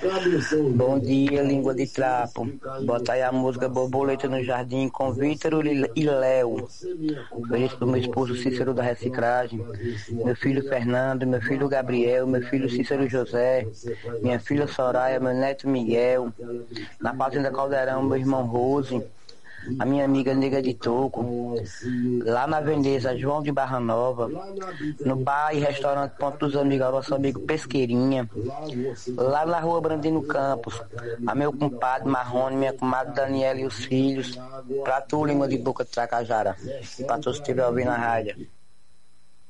Bom dia, língua de trapo. Bota aí a música Borboleta no Jardim com Vítor e Léo. Feliz pro meu esposo Cícero da Reciclagem, meu filho Fernando, meu filho Gabriel, meu filho Cícero José, minha filha Soraya, meu neto Miguel, na Fazenda Caldeirão, meu irmão Rose, a minha amiga Nega de Toco, lá na Veneza, João de Barra Nova, no bar e restaurante Ponto dos Amigos, nosso amigo Pesqueirinha, lá na rua Brandino Campos, a meu compadre Marrone, minha comadre Daniela e os filhos, pra tu, língua de boca de Tracajara, pra tu se estiver ouvindo a rádio.